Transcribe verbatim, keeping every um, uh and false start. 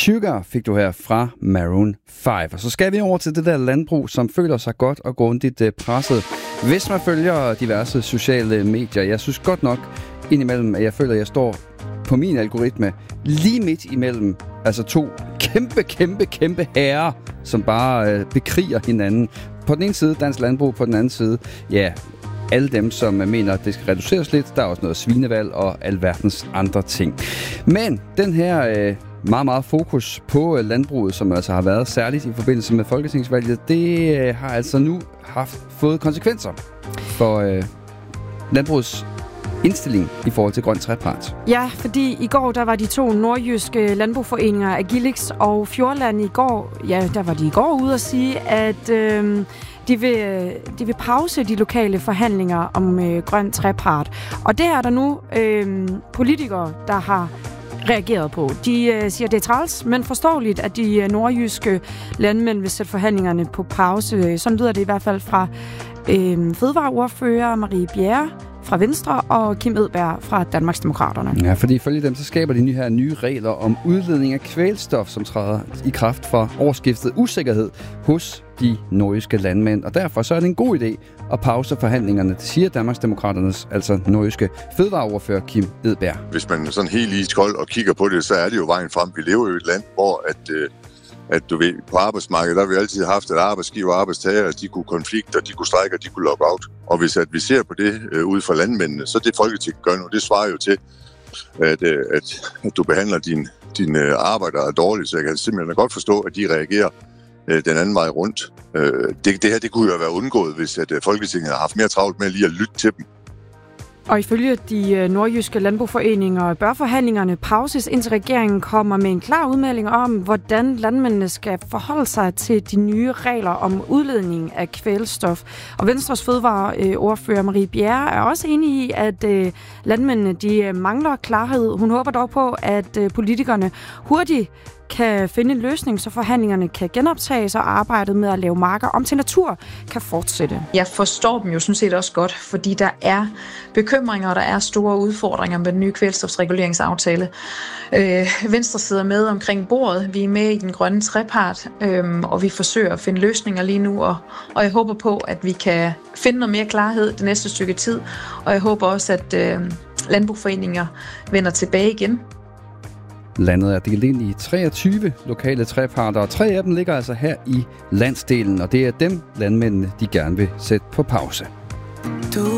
Sugar fik du her fra Maroon fem. Og så skal vi over til det der landbrug, som føler sig godt og grundigt presset. Hvis man følger diverse sociale medier, jeg synes godt nok indimellem, at jeg føler, at jeg står på min algoritme lige midt imellem altså to kæmpe, kæmpe, kæmpe herrer, som bare øh, bekriger hinanden. På den ene side dansk landbrug, på den anden side, ja, alle dem, som mener, at det skal reduceres lidt. Der er også noget svinevalg og alverdens andre ting. Men den her øh, meget, meget fokus på øh, landbruget, som altså har været særligt i forbindelse med folketingsvalget, det øh, har altså nu haft fået konsekvenser for øh, landbrugets indstilling i forhold til grøn trepart. Ja, fordi i går der var de to nordjyske landbrugforeninger, Agilix og Fjordland, i går, ja, der var de i går ude at sige, at øh, de, vil, de vil pause de lokale forhandlinger om øh, grøn trepart. Og det er der nu øh, politikere, der har reageret på. De øh, siger, det er træls, men forståeligt, at de øh, nordjyske landmænd vil sætte forhandlingerne på pause. Sådan lyder det i hvert fald fra øh, fødevareordfører Marie Bjerre fra Venstre og Kim Edberg fra Danmarksdemokraterne. Ja, fordi ifølge dem, så skaber de nye her nye regler om udledning af kvælstof, som træder i kraft for årsskiftet usikkerhed hos de nordjyske landmænd. Og derfor så er det en god idé at pause forhandlingerne, siger Danmarksdemokraternes, altså nordjyske fødevareordfører Kim Edberg. Hvis man sådan helt iskold og kigger på det, så er det jo vejen frem. Vi lever jo i et land, hvor at, øh, at du ved, på arbejdsmarkedet, der har vi altid haft, at arbejdsgiver og arbejdstager, de kunne konflikter, de kunne strejke, de kunne locke out. Og hvis at vi ser på det øh, ud fra landmændene, så det Folketinget gør nu, det svarer jo til, at, øh, at, at du behandler dine din, øh, arbejdere dårligt. Så jeg kan simpelthen godt forstå, at de reagerer øh, den anden vej rundt. Øh, det, det her, det kunne jo være undgået, hvis at, øh, Folketinget har haft mere travlt med lige at lytte til dem. Og ifølge de nordjyske landbrugforeninger bør forhandlingerne pauses, indtil regeringen kommer med en klar udmelding om, hvordan landmændene skal forholde sig til de nye regler om udledning af kvælstof. Og Venstres fødevareordfører Marie Bjerre er også enig i, at landmændene de mangler klarhed. Hun håber dog på, at politikerne hurtigt kan finde en løsning, så forhandlingerne kan genoptages, og arbejdet med at lave marker om til natur kan fortsætte. Jeg forstår dem jo sådan set også godt, fordi der er bekymringer, og der er store udfordringer med den nye kvælstofsreguleringsaftale. Øh, Venstre sidder med omkring bordet. Vi er med i den grønne trepart, øh, og vi forsøger at finde løsninger lige nu, og, og jeg håber på, at vi kan finde noget mere klarhed det næste stykke tid, og jeg håber også, at øh, landbrugforeninger vender tilbage igen. Landet er delt ind i treogtyve lokale treparter, og tre af dem ligger altså her i landsdelen, og det er dem, landmændene de gerne vil sætte på pause. Du